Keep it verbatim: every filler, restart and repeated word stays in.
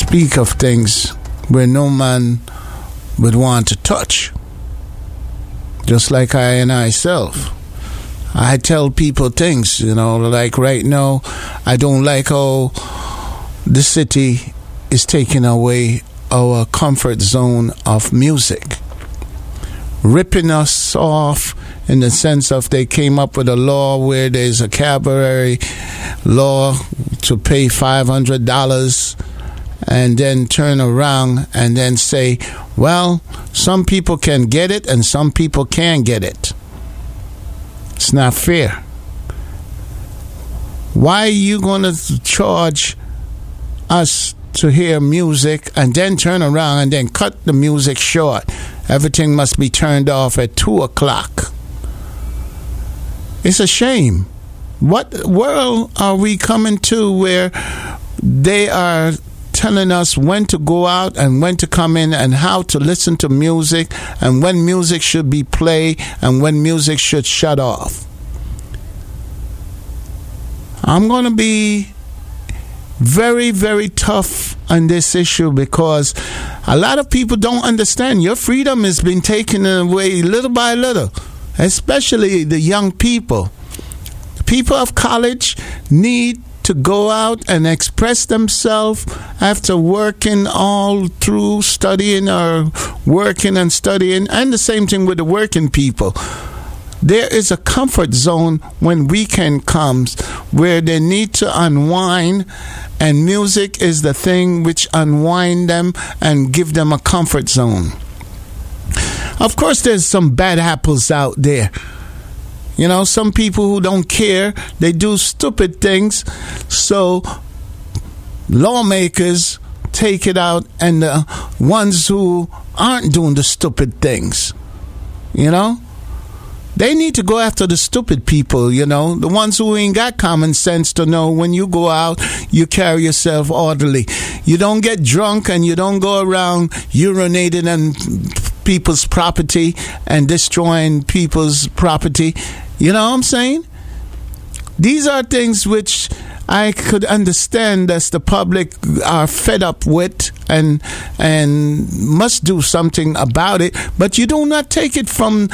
speak of things where no man would want to touch. Just like I and I self. I tell people things, you know, like right now, I don't like how the city is taking away our comfort zone of music. Ripping us off in the sense of they came up with a law where there's a cabaret law to pay five hundred dollars and then turn around and then say, well, some people can get it and some people can't get it. It's not fair. Why are you going to charge us to hear music and then turn around and then cut the music short? Everything must be turned off at two o'clock. It's a shame. What world are we coming to where they are telling us when to go out and when to come in and how to listen to music and when music should be played and when music should shut off? I'm going to be very, very tough on this issue because a lot of people don't understand. Your freedom has been taken away little by little, especially the young people. The people of college need to go out and express themselves after working all through studying or working and studying, and the same thing with the working people. There is a comfort zone when weekend comes where they need to unwind, and music is the thing which unwind them and give them a comfort zone. Of course, there's some bad apples out there. You know, some people who don't care, they do stupid things. So lawmakers take it out, and the ones who aren't doing the stupid things, you know, they need to go after the stupid people, you know, the ones who ain't got common sense to know when you go out, you carry yourself orderly. You don't get drunk and you don't go around urinating on people's property and destroying people's property. You know what I'm saying? These are things which I could understand that the public are fed up with and and must do something about it. But you do not take it from